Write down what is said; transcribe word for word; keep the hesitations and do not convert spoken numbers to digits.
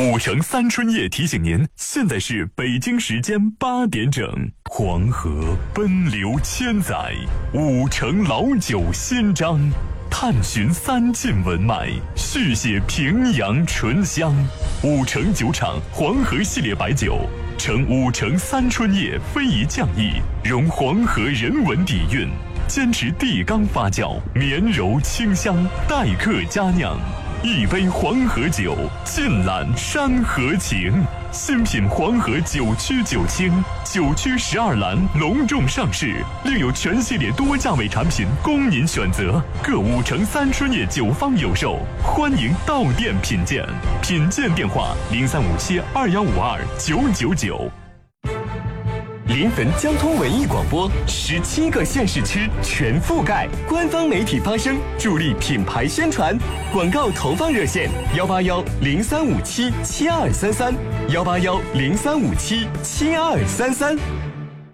五城三春夜提醒您，现在是北京时间八点整。黄河奔流千载，五城老酒新章，探寻三晋文脉，续写平阳醇香。五城酒厂黄河系列白酒，承五城三春夜非遗匠艺，融黄河人文底蕴，坚持地缸发酵，绵柔清香，待客佳酿。一杯黄河酒，尽览山河情。新品黄河九曲九清，九曲十二栏隆重上市，另有全系列多价位产品供您选择。各五城三春夜酒坊有售，欢迎到店品鉴。品鉴电话：零三五七二幺五二九九九。临汾交通文艺广播，十七个县市区全覆盖，官方媒体发声，助力品牌宣传。广告投放热线：幺八幺零三五七七二三三，幺八幺零三五七七二三三。